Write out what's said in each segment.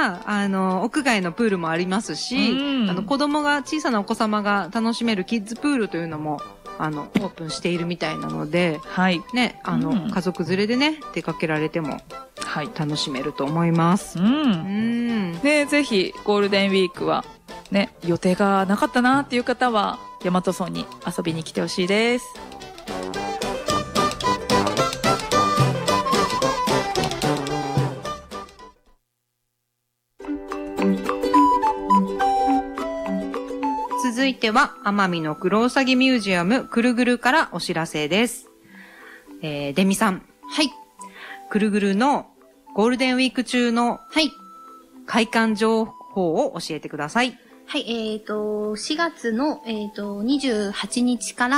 は、屋外のプールもありますし、小さなお子様が楽しめるキッズプールというのも、オープンしているみたいなので、 はい。 ね、家族連れでね、出かけられても、はい、楽しめると思います。 ね、ぜひ、ゴールデンウィークは、ね、予定がなかったなっていう方は、大和村に遊びに来てほしいです。 続いては、奄美のクロウサギミュージアムくるぐるからお知らせです。デミさん。 はい。 くるぐるのゴールデンウィーク中の、はい。開館情報を教えてください。 はい、4月の、28日から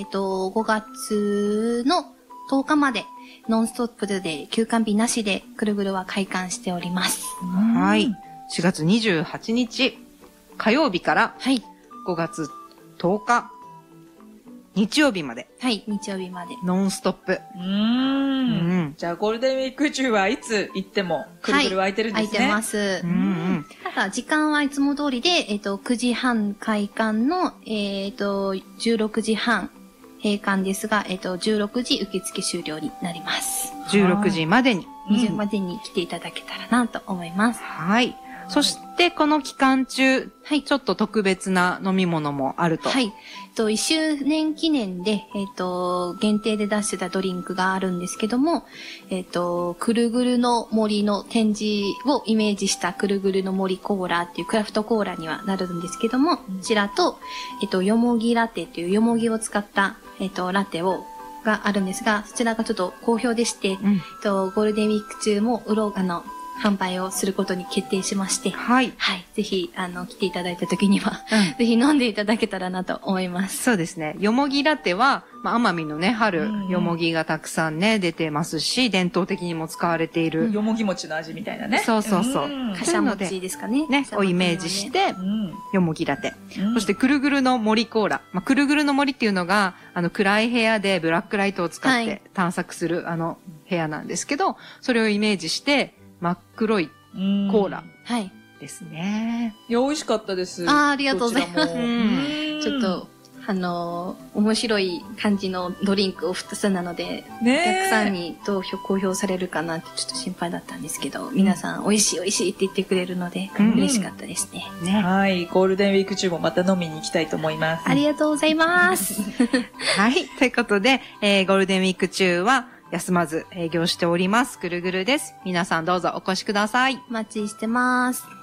、5月の10日まで、ノンストップで休館日なしで、くるぐるは開館しております。 はい。4月28日、火曜日から、はい。5月10日、日曜日まで。 はい、日曜日まで。 ノンストップ。 じゃあ、ゴールデンウィーク中はいつ行っても、くるぐるは空いてるんですね。 空いてます。ただ、時間はいつも通りで、9時半開館の、16時半閉館ですが、16時受付終了になります。 16時までに。 20時までに来ていただけたらなと思います。 はい。そして、この期間中、はい、ちょっと特別な飲み物もあると。 はい。1周年記念で、限定で出してたドリンクがあるんですけども、くるぐるの森の展示をイメージしたくるぐるの森コーラっていうクラフトコーラにはなるんですけども、こちらと、よもぎラテっていうよもぎを使った、ラテがあるんですが、そちらがちょっと好評でして、ゴールデンウィーク中も販売をすることに決定しまして、はい。はい。ぜひ、来ていただいた時には、ぜひ飲んでいただけたらなと思います。 そうですね。よもぎラテは、奄美のね、春、よもぎがたくさんね、出てますし、伝統的にも使われている。 よもぎ餅の味みたいなね。 そうそうそう。 かしゃ餅ですかね。 ね、をイメージして、よもぎラテ。そして、くるぐるの森コーラ。くるぐるの森っていうのが、暗い部屋でブラックライトを使って探索する、部屋なんですけど、それをイメージして、真っ黒いコーラですね。 いや、美味しかったです。 ありがとうございます。ちょっと、面白い感じのドリンクを2つなので、お客さんにどう好評されるかなってちょっと心配だったんですけど、皆さん美味しい美味しいって言ってくれるので、嬉しかったですね。 はい。ゴールデンウィーク中もまた飲みに行きたいと思います。 ありがとうございます。 はい。ということで、ゴールデンウィーク中は、休まず営業しております。ぐるぐるです。皆さんどうぞお越しください。 お待ちしてます。